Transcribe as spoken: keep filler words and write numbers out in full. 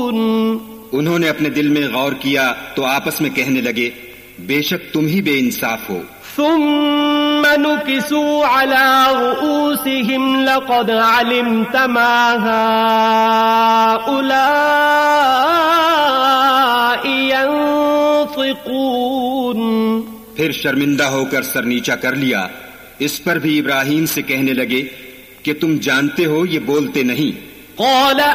उन्होंने अपने दिल में गौर किया तो आपस में कहने लगे, बेशक तुम ही बेइंसाफ हो। सुम्मा नुकिसू अला रुऊसिहिम लक़द अलिमत मा हाउलाई यंतिक़ून। फिर शर्मिंदा होकर सर नीचा कर लिया। इस पर भी इब्राहीम से कहने लगे कि तुम जानते हो ये बोलते नहीं। क़ाल